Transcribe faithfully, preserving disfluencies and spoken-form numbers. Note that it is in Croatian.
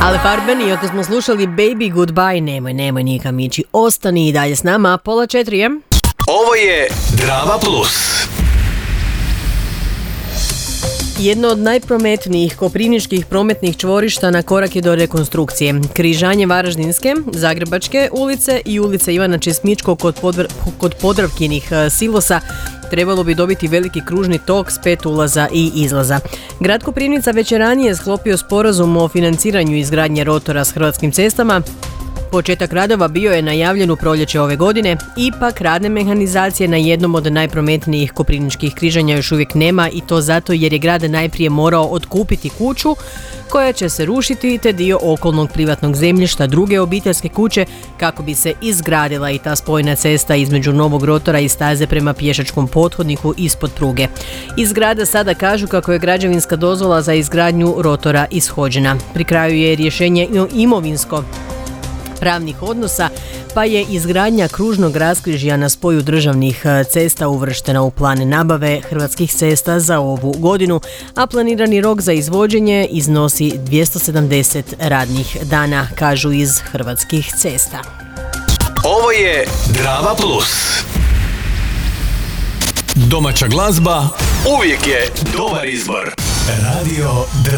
Ale Farben, iako smo slušali Baby Goodbye, nemoj, nemoj nikam ići. Ostani i dalje s nama, pola četiri je. Ovo je Drama Plus. Jedno od najprometnijih koprivničkih prometnih čvorišta na korak je do rekonstrukcije. Križanje Varaždinske, Zagrebačke ulice i ulice Ivana Česmičkog kod, podvr- kod Podravkinih silosa trebalo bi dobiti veliki kružni tok s pet ulaza i izlaza. Grad Koprivnica već je ranije sklopio sporazum o financiranju izgradnje rotora s Hrvatskim cestama. Početak radova bio je najavljen u proljeće ove godine, ipak radne mehanizacije na jednom od najprometnijih koprivničkih križanja još uvijek nema i to zato jer je grad najprije morao otkupiti kuću koja će se rušiti te dio okolnog privatnog zemljišta druge obiteljske kuće kako bi se izgradila i ta spojna cesta između novog rotora i staze prema pješačkom pothodniku ispod pruge. Iz grada sada kažu kako je građevinska dozvola za izgradnju rotora ishođena. Pri kraju je rješenje imovinsko pravnih odnosa, pa je izgradnja kružnog raskrižja na spoju državnih cesta uvrštena u plan nabave Hrvatskih cesta za ovu godinu, a planirani rok za izvođenje iznosi dvjesto sedamdeset radnih dana, kažu iz Hrvatskih cesta. Ovo je Drama Plus. Domaća glazba uvijek je dobar izbor. Radio